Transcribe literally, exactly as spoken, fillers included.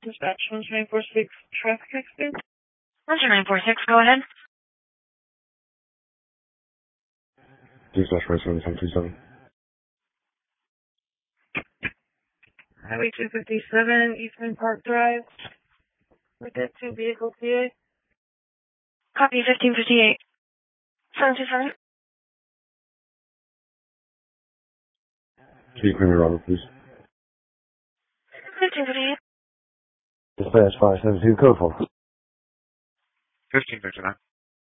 Dispatch one nine four six, traffic accident. one nine four six, go ahead. Dispatch one seven seven two seven. Highway two fifty-seven, Eastman Park Drive. We did two vehicles here. Copy fifteen fifty-eight. seven two seven. Can you clear me, Robert, please? fifteen fifty-eight. Dispatch five seven two, code four. fifteen fifty-nine.